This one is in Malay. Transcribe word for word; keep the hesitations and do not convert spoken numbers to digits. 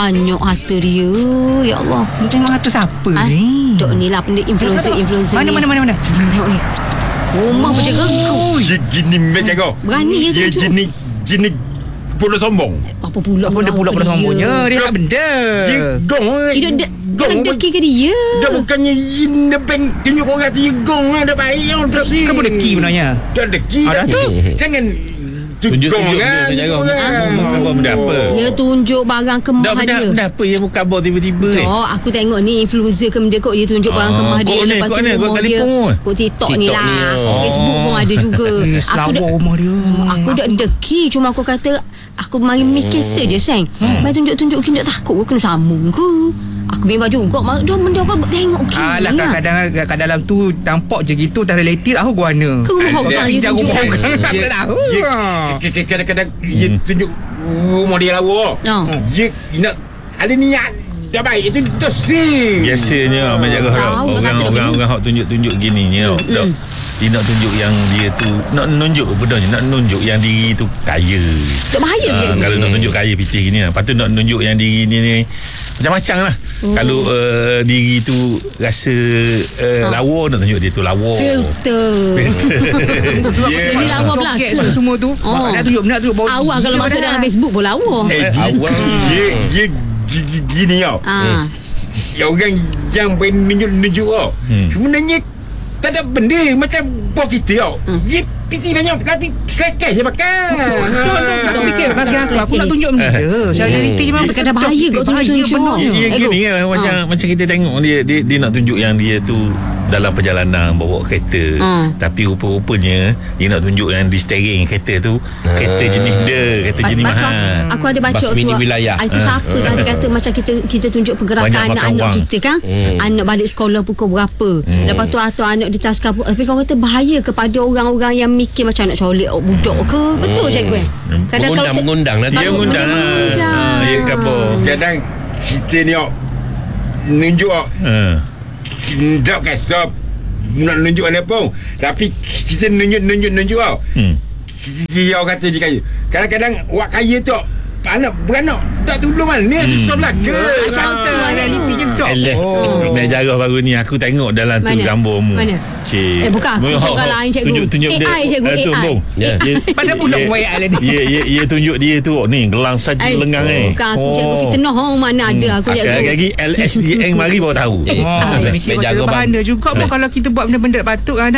banyak harta dia. Ya Allah. Dia tengok harta siapa ha? ni? Dok ni lah influencer-influencer Mana, ni. mana, mana, mana? Tengok ni. Rumah oh. berjaga kau. Dia gini macam kau. Berani dia Dia tunjuk. jenis Jenis pula sombong. Apa pula Apa dia pula pada sombongnya? Dia tak benda. Dia gong. Dia de- Jangan deki ke dia. Dah bukannya in the bank tunjuk orang dia gong lah. Dah baik yang tersi. Kamu deki sebenarnya. Dah deki dah tu. Jangan tunjuk-tunjuk kan. dia jaga. Muka abang benda apa? Dia tunjuk barang kemah Dah benda, dia. benda apa yang muka abang tiba-tiba eh? Oh, aku tengok ni influencer ke benda kot. Dia tunjuk barang Ah, kemah dia. kok ni, Lepas kok tu ni, kok rumah dia. telefon. Kok TikTok, ni TikTok lah. ni, oh. Facebook pun ada juga. Eh, selawar rumah dia. Aku dah deki. Cuma aku kata, aku mari mikir saja, sayang. Mai tunjuk-tunjuk gini tak takut ke kena sambung ke? Aku bimbang juga. Dah benda kau tengok gini. Alah, kadang-kadang kat dalam tu nampak je gitu, tak related aku guana. Ke rumah orang dia tunjuk. Rumah orang tak tahu. Kadang-kadang dia tunjuk rumah dia lawa. Dia nak ada niat dah baik itu dosi. Biasanya Abang jaga orang-orang orang hak tunjuk-tunjuk gini ni tau. Dok. Dia nak tunjuk yang dia tu nak nunjuk bedanya nak nunjuk yang diri tu kaya. Tak bahaya uh, ke? Kalau nak tunjuk kaya pitih gini lah. Lepas tu nak nunjuk yang diri ni ni macam-macam lah. Oh. Kalau uh, diri tu rasa uh, ha. lawa, nak tunjuk dia tu lawa. Filter. Yeah. Jadi lawa pula. Joget semua tu. Oh. Nak tunjuk, nak tunjuk bau. Awak kalau masuk dalam Facebook pun lawa. Eh, awal. Dia dia gini tau. Ah. Orang yang menunjuk-nunjuk tau. Sebenarnya tak ada benda macam bos kita tau. Dia piti banyak tapi selekeh je pakai. Aku fikir bagi aku aku nak tunjuk benda. Saya realiti je memang Kadang bahaya kot tunjuk-tunjuk. Ya, ya gini kan macam Ah. macam kita tengok dia, dia dia nak tunjuk yang dia tu dalam perjalanan bawa kereta. Ah. Tapi rupa-rupanya dia nak tunjuk yang di steering kereta tu kereta jenis dia, kereta jenis Lepas tu mahal. aku, aku ada baca Bas mini tu. wilayah. Ah, itu siapa tadi kata macam kita kita tunjuk pergerakan Banyak makan anak-anak wang. kita kan. Anak balik sekolah pukul berapa. Lepas tu atau anak di taska. Tapi kau kata bahaya kepada orang-orang yang mikir macam nak colek budak ke. Betul cikgu eh? Mengundang, mengundang lah. Dia mengundang. mengundang. Ya khabar. Kadang kita ni tau nunjuk tau. Ha. Tak kasar nak nunjuk mana pun. Tapi kita nunjuk-nunjuk-nunjuk tau. Hmm. Dia orang kata dia kaya. Kadang-kadang orang kaya tu anak beranak tak tolong mana ni susah belaka. Macam tu realiti je dok. Alah. Main jarah baru ni aku tengok dalam tu Mana? gambarmu. Mana? Cik. Eh, bukan aku, Tunjuk- orang lain, cikgu. Tunjuk-tunjuk dia. A I, cikgu, Eh, tu, A I. bom. Ya. Dia- Padahal budak dia- buat A I lah ni. Ya, ya, ya tunjuk dia tu. Oh, ni gelang saja Ay, lengang eh. bukan aku cikgu fitnah. Oh, mana ada aku cikgu. Lagi L S D N mari baru tahu. Eh, Oh, Ah, mikir meja macam abang. bahana juga pun Eh. kalau kita buat benda-benda tak patut kan.